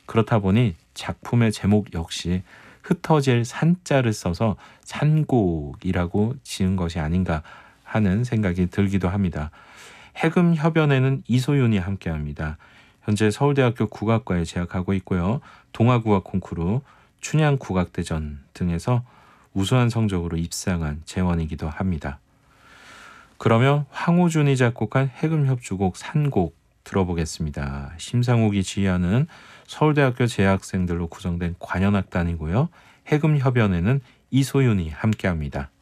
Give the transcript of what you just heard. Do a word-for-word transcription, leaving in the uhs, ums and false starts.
그렇다 보니 작품의 제목 역시 흩어질 산자를 써서 산곡이라고 지은 것이 아닌가 하는 생각이 들기도 합니다. 해금협연에는 이소윤이 함께합니다. 현재 서울대학교 국악과에 재학하고 있고요. 동아국악 콩쿠르, 춘향국악대전 등에서 우수한 성적으로 입상한 재원이기도 합니다. 그러면 황우준이 작곡한 해금협주곡 산곡 들어보겠습니다. 심상욱이 지휘하는 서울대학교 재학생들로 구성된 관현악단이고요. 해금협연에는 이소윤이 함께합니다.